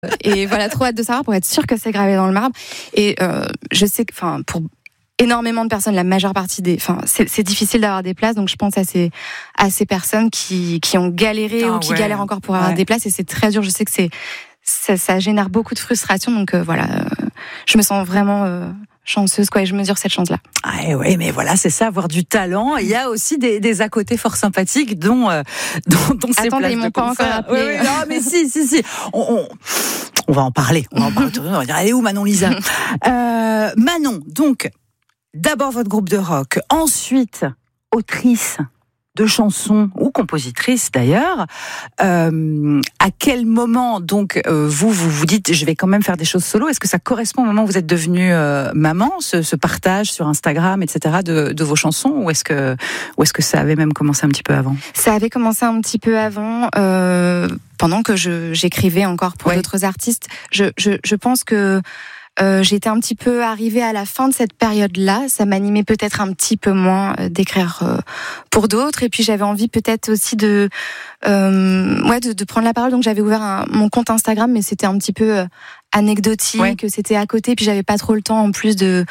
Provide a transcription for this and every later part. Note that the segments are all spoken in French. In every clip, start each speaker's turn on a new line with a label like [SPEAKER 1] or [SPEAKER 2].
[SPEAKER 1] Et voilà, trop hâte de savoir pour être sûre que c'est gravé dans le marbre. Et je sais que, pour énormément de personnes, la majeure partie c'est difficile d'avoir des places, donc je pense à ces personnes qui ont galéré ou qui galèrent encore pour avoir des places, et c'est très dur. Je sais que ça génère beaucoup de frustration, donc je me sens vraiment chanceuse, quoi, et je mesure cette chance-là.
[SPEAKER 2] Ah ouais, mais voilà, c'est ça, avoir du talent. Il y a aussi des à côté fort sympathiques, dont ces
[SPEAKER 1] Attendez,
[SPEAKER 2] places
[SPEAKER 1] ils m'ont
[SPEAKER 2] de
[SPEAKER 1] pas
[SPEAKER 2] concert.
[SPEAKER 1] encore appelé.
[SPEAKER 2] Oui, non, mais si. On va en parler. On va dire, elle est où Manon Lisa? Manon, donc, d'abord votre groupe de rock, ensuite autrice de chansons ou compositrice d'ailleurs. À quel moment donc vous dites je vais quand même faire des choses solo? Est-ce que ça correspond au moment où vous êtes devenue maman, ce partage sur Instagram, etc. de vos chansons, ou est-ce que ça avait même commencé un petit peu avant?
[SPEAKER 1] Ça avait commencé un petit peu avant, pendant que j'écrivais encore pour d'autres artistes. Je pense que j'étais un petit peu arrivée à la fin de cette période-là. Ça m'animait peut-être un petit peu moins d'écrire pour d'autres. Et puis j'avais envie peut-être aussi de prendre la parole. Donc j'avais ouvert mon compte Instagram, mais c'était un petit peu anecdotique. C'était à côté. Puis j'avais pas trop le temps en plus de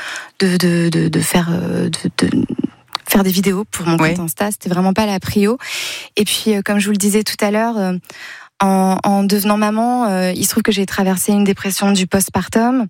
[SPEAKER 1] faire des vidéos pour mon compte Insta. C'était vraiment pas la prio. Et puis comme je vous le disais tout à l'heure, en devenant maman, il se trouve que j'ai traversé une dépression du postpartum.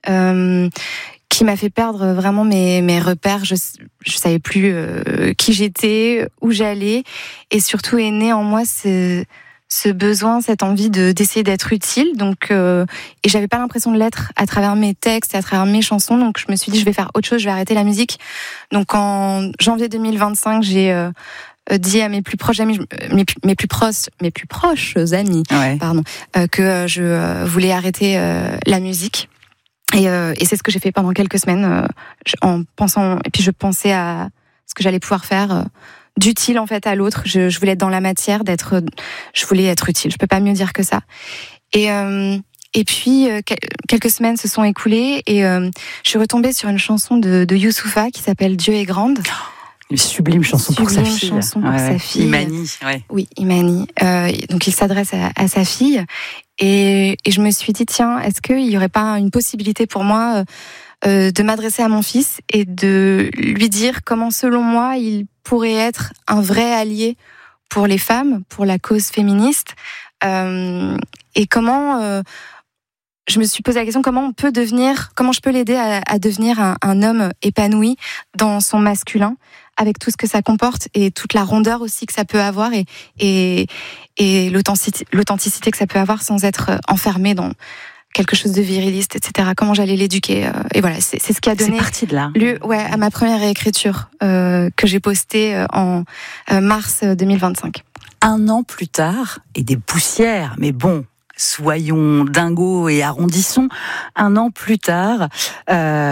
[SPEAKER 1] Qui m'a fait perdre vraiment mes repères. Je savais plus qui j'étais, où j'allais, et surtout est né en moi ce besoin, cette envie d'essayer d'être utile. Donc, et j'avais pas l'impression de l'être à travers mes textes, à travers mes chansons. Donc, je me suis dit, je vais faire autre chose, je vais arrêter la musique. Donc, en janvier 2025, j'ai dit à mes plus proches amis, mes plus proches amis, que je voulais arrêter la musique. Et c'est ce que j'ai fait pendant quelques semaines, en pensant, et puis je pensais à ce que j'allais pouvoir faire d'utile en fait à l'autre. Je voulais être dans la matière, je voulais être utile. Je peux pas mieux dire que ça. Et puis quelques semaines se sont écoulées et je suis retombée sur une chanson de Youssoupha qui s'appelle Dieu est grande.
[SPEAKER 2] Une sublime chanson pour sa fille.
[SPEAKER 1] Sa fille.
[SPEAKER 2] Imani.
[SPEAKER 1] Oui, Imani. Donc il s'adresse à sa fille. Et je me suis dit, tiens, est-ce qu'il y aurait pas une possibilité pour moi de m'adresser à mon fils et de lui dire comment, selon moi, il pourrait être un vrai allié pour les femmes, pour la cause féministe, et comment je me suis posé la question comment je peux l'aider à devenir un homme épanoui dans son masculin, avec tout ce que ça comporte et toute la rondeur aussi que ça peut avoir et l'authenticité que ça peut avoir sans être enfermé dans quelque chose de viriliste, etc. Comment j'allais l'éduquer, et voilà, c'est ce qui a donné lieu à ma première réécriture que j'ai postée en mars 2025.
[SPEAKER 2] Un an plus tard, et des poussières, mais bon, soyons dingos et arrondissons. Un an plus tard, il y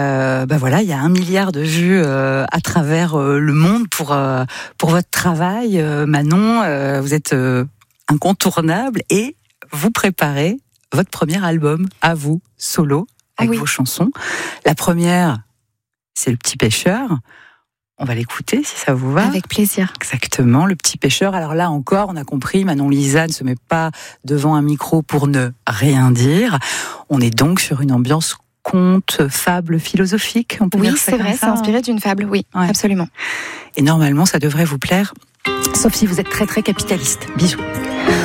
[SPEAKER 2] a 1 milliard de vues à travers le monde pour votre travail, Manon. Vous êtes incontournable et vous préparez votre premier album à vous, solo, avec vos chansons. La première, c'est Le Petit Pêcheur. On va l'écouter si ça vous va.
[SPEAKER 1] Avec plaisir.
[SPEAKER 2] Exactement, Le Petit Pêcheur. Alors là encore, on a compris, Manon Lisa ne se met pas devant un micro pour ne rien dire. On est donc sur une ambiance conte, fable philosophique. On peut dire ça,
[SPEAKER 1] c'est vrai, c'est inspiré d'une fable, absolument.
[SPEAKER 2] Et normalement, ça devrait vous plaire, sauf si vous êtes très très capitaliste. Bisous.